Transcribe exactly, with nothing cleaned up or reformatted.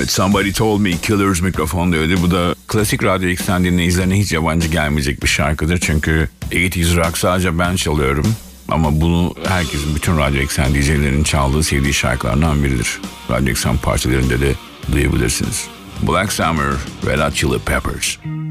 Evet, Somebody Told Me Killers mikrofondaydı. Bu da klasik Radyo X'ten dinleyicilerine hiç yabancı gelmeyecek bir şarkıdır. Çünkü seksenler rock sadece ben çalıyorum. Ama bunu herkesin, bütün Radyo X'ten D J'lerin çaldığı, sevdiği şarkılardan biridir. Radyo X'ten parçalarında da duyabilirsiniz. Black Summer, Red Hot Chili Peppers.